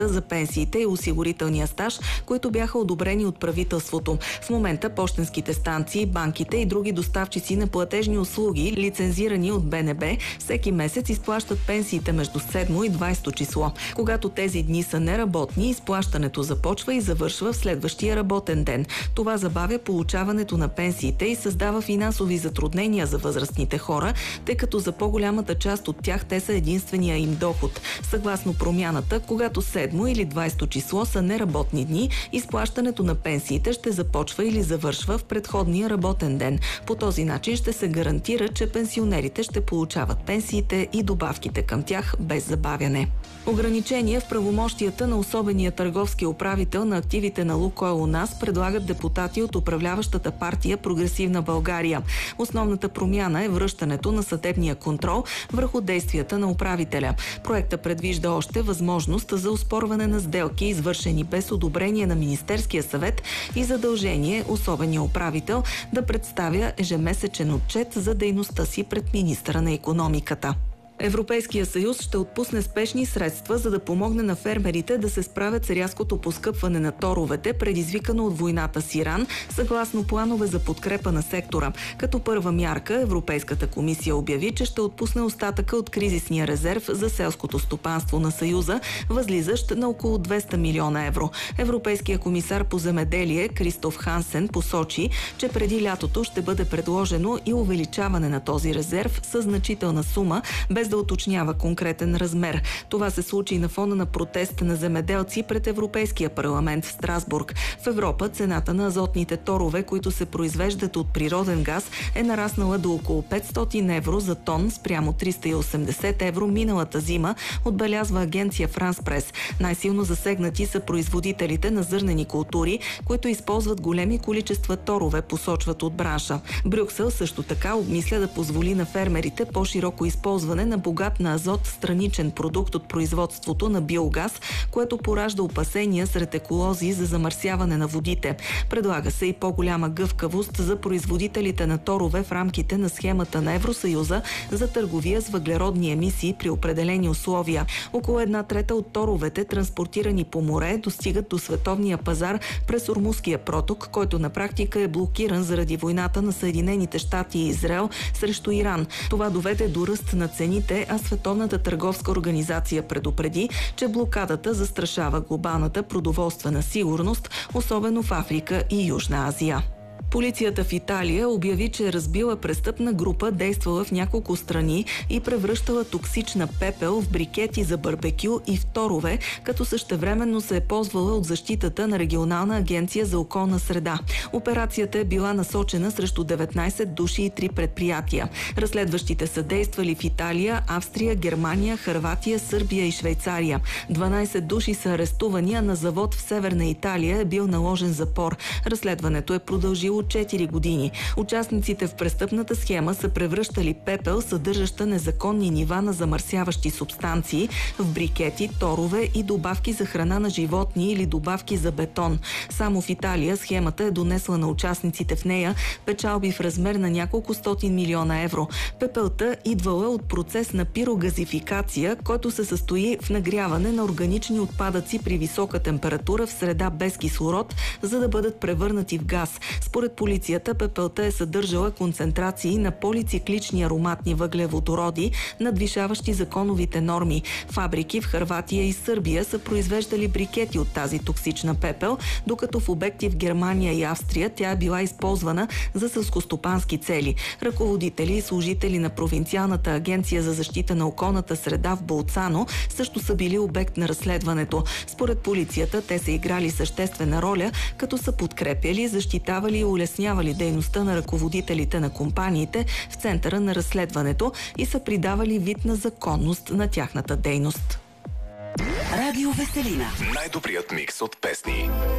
за пенсиите и осигурителния стаж, които бяха одобрени от правителството. В момента пощенските станции, банките и други доставчици на платежни услуги, лицензирани от БНБ, всеки месец изплащат пенсиите между 7 и 20 число. Когато тези дни са неработни, изплащането започва и завършва в следващия работен ден. Това забавя получаването на пенсиите и създава финансови затруднения за възрастните хора, тъй като за по-голямата част от тях те са единствения им доход. Съгласно промяната, когато 7 или 20 число са неработни дни, изплащането на пенсиите ще започва или завършва в предходния работен ден. По този начин ще се гарантира, че пенсионерите ще получават пенсиите и добавките към тях без забавяне. Ограничения в правомощията на особения търговски управител на активите на Лукойл у нас предлагат депутати от управляващата партия Прогресивна България. Основната промяна е връщането на съдебния контрол върху действията на управителя. Проектът предвижда още възможност за оспорване на сделки, извършени без одобрение на Министерския съвет, и задължение особения управител да представя ежемесечен отчет за дейността си пред министъра на икономиката. Европейския съюз ще отпусне спешни средства, за да помогне на фермерите да се справят с рязкото поскъпване на торовете, предизвикано от войната с Иран, съгласно планове за подкрепа на сектора. Като първа мярка, Европейската комисия обяви, че ще отпусне остатъка от кризисния резерв за селското стопанство на Съюза, възлизащ на около 200 милиона евро. Европейския комисар по земеделие Кристоф Хансен посочи, че преди лятото ще бъде предложено и увеличаване на този резерв със значителна сума, без да уточнява конкретен размер. Това се случи на фона на протест на земеделци пред Европейския парламент в Страсбург. В Европа цената на азотните торове, които се произвеждат от природен газ, е нараснала до около 500 евро за тон спрямо 380 евро миналата зима, отбелязва агенция France Press. Най-силно засегнати са производителите на зърнени култури, които използват големи количества торове, посочват от бранша. Брюксел също така обмисля да позволи на фермерите по-широко използване на богат на азот страничен продукт от производството на биогаз, което поражда опасения сред еколози за замърсяване на водите. Предлага се и по-голяма гъвкавост за производителите на торове в рамките на схемата на Евросъюза за търговия с въглеродни емисии при определени условия. Около 1/3 от торовете, транспортирани по море, достигат до световния пазар през Ормузския проток, който на практика е блокиран заради войната на Съединените щати и Израел срещу Иран. Това доведе до ръст на цените, а Световната търговска организация предупреди, че блокадата застрашава глобалната продоволствена сигурност, особено в Африка и Южна Азия. Полицията в Италия обяви, че е разбила престъпна група, действала в няколко страни и превръщала токсична пепел в брикети за барбекю и в торове, като същевременно се е ползвала от защитата на Регионална агенция за околна среда. Операцията е била насочена срещу 19 души и 3 предприятия. Разследващите са действали в Италия, Австрия, Германия, Хърватия, Сърбия и Швейцария. 12 души са арестувани, а на завод в Северна Италия е бил наложен запор. Разследването е продължило 4 години. Участниците в престъпната схема са превръщали пепел, съдържаща незаконни нива на замърсяващи субстанции, в брикети, торове и добавки за храна на животни или добавки за бетон. Само в Италия схемата е донесла на участниците в нея печалби в размер на няколко стотин милиона евро. Пепелта идвала от процес на пирогазификация, който се състои в нагряване на органични отпадъци при висока температура в среда без кислород, за да бъдат превърнати в газ. Според полицията, пепелта е съдържала концентрации на полициклични ароматни въглеводороди, надвишаващи законовите норми. Фабрики в Хърватия и Сърбия са произвеждали брикети от тази токсична пепел, докато в обекти в Германия и Австрия тя е била използвана за селскостопански цели. Ръководители и служители на Провинциалната агенция за защита на околната среда в Болцано също са били обект на разследването. Според полицията, те са играли съществена роля, като са подкрепяли, защитавали и улеснявали дейността на ръководителите на компаниите в центъра на разследването и са придавали вид на законност на тяхната дейност. Радио Веселина. Най-добрият микс от песни.